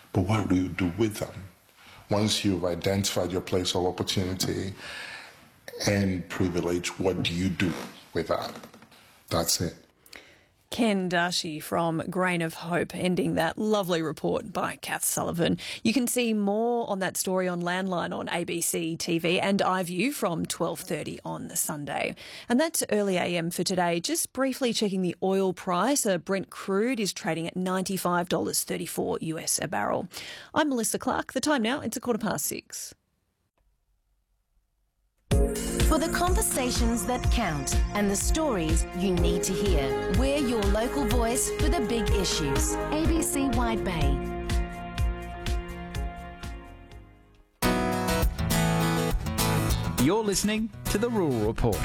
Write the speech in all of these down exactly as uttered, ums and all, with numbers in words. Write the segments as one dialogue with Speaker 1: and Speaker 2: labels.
Speaker 1: But what do you do with them? Once you've identified your place of opportunity and privilege, what do you do with that? That's it.
Speaker 2: Ken Darshi from Grain of Hope, ending that lovely report by Kath Sullivan. You can see more on that story on Landline on A B C T V and iView from twelve thirty on the Sunday. And that's early A M for today. Just briefly checking the oil price. A Brent crude is trading at ninety-five dollars thirty-four U S a barrel. I'm Melissa Clark. The time now, it's a quarter past six.
Speaker 3: For the conversations that count and the stories you need to hear, we're your local voice for the big issues. A B C Wide Bay.
Speaker 4: You're listening to The Rural Report.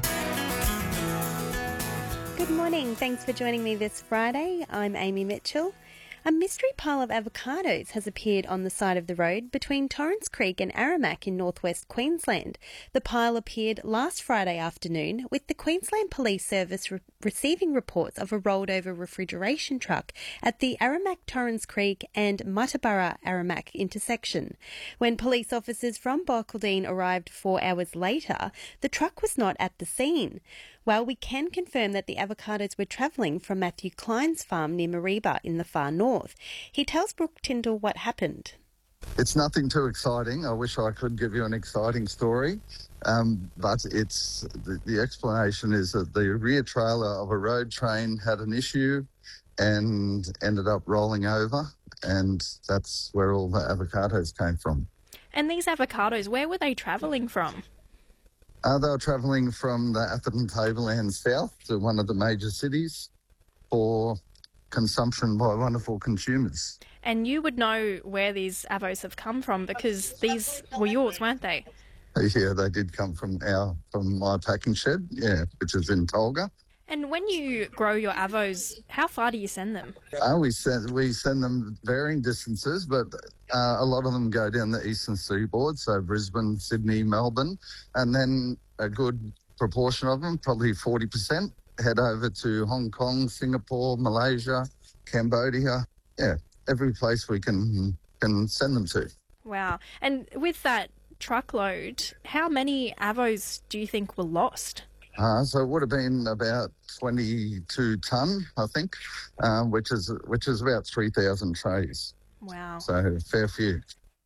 Speaker 5: Good morning. Thanks for joining me this Friday. I'm Amy Mitchell. A mystery pile of avocados has appeared on the side of the road between Torrens Creek and Aramac in northwest Queensland. The pile appeared last Friday afternoon, with the Queensland Police Service re- receiving reports of a rolled-over refrigeration truck at the Aramac-Torrens Creek and Muttaburra-Aramac intersection. When police officers from Barcaldine arrived four hours later, the truck was not at the scene. While we can confirm that the avocados were travelling from Matthew Klein's farm near Mareeba in the far north, he tells Brooke Tyndall what happened.
Speaker 6: It's nothing too exciting. I wish I could give you an exciting story, um, but it's the, the explanation is that the rear trailer of a road train had an issue and ended up rolling over, and that's where all the avocados came from.
Speaker 7: And these avocados, where were they travelling from?
Speaker 6: Uh, they were travelling from the Atherton Tableland south to one of the major cities for consumption by wonderful consumers.
Speaker 7: And you would know where these avos have come from because these were yours, weren't they?
Speaker 6: Yeah, they did come from our from my packing shed, yeah, which is in Tolga.
Speaker 7: And when you grow your avos, how far do you send them?
Speaker 6: Uh, we send we send them varying distances, but uh, a lot of them go down the eastern seaboard, so Brisbane, Sydney, Melbourne, and then a good proportion of them, probably forty percent, head over to Hong Kong, Singapore, Malaysia, Cambodia. Yeah, every place we can can send them to.
Speaker 7: Wow. And with that truckload, how many avos do you think were lost?
Speaker 6: Uh, so it would have been about twenty-two tonne, I think, uh, which is which is about three thousand trays.
Speaker 7: Wow.
Speaker 6: So a fair few.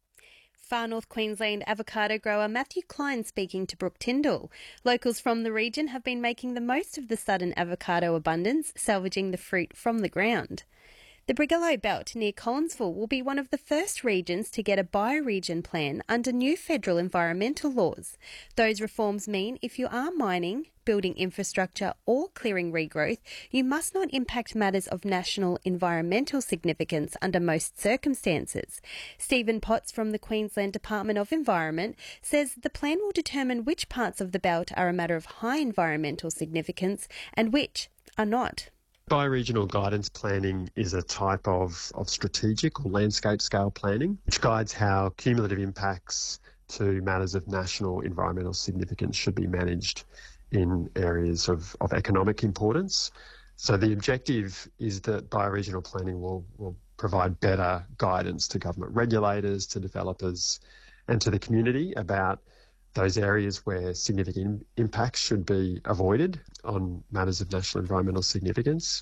Speaker 5: Far North Queensland avocado grower Matthew Klein speaking to Brooke Tyndall. Locals from the region have been making the most of the sudden avocado abundance, salvaging the fruit from the ground. The Brigalow Belt near Collinsville will be one of the first regions to get a bioregion plan under new federal environmental laws. Those reforms mean if you are mining, building infrastructure or clearing regrowth, you must not impact matters of national environmental significance under most circumstances. Stephen Potts from the Queensland Department of Environment says the plan will determine which parts of the belt are a matter of high environmental significance and which are not.
Speaker 8: Bioregional guidance planning is a type of, of strategic or landscape scale planning, which guides how cumulative impacts to matters of national environmental significance should be managed in areas of, of economic importance. So the objective is that bioregional planning will, will provide better guidance to government regulators, to developers and to the community about those areas where significant impacts should be avoided on matters of national environmental significance,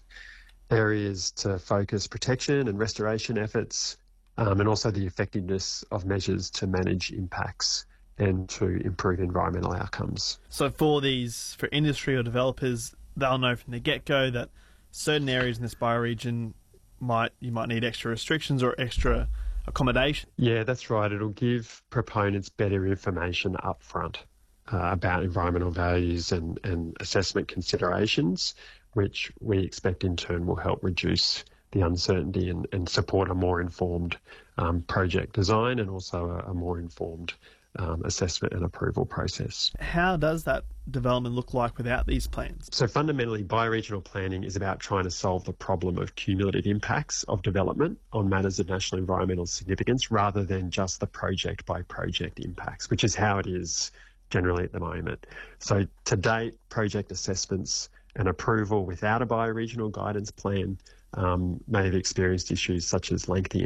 Speaker 8: areas to focus protection and restoration efforts, um, and also the effectiveness of measures to manage impacts and to improve environmental outcomes.
Speaker 9: So for these, for industry or developers, they'll know from the get-go that certain areas in this bioregion might you might need extra restrictions or extra accommodation.
Speaker 8: Yeah, that's right. It'll give proponents better information up front uh, about environmental values and, and assessment considerations, which we expect in turn will help reduce the uncertainty and, and support a more informed um, project design and also a, a more informed um, assessment and approval process.
Speaker 9: How does that development look like without these plans?
Speaker 8: So fundamentally, bioregional planning is about trying to solve the problem of cumulative impacts of development on matters of national environmental significance rather than just the project by project impacts, which is how it is generally at the moment. So to date, project assessments and approval without a bioregional guidance plan um, may have experienced issues such as lengthy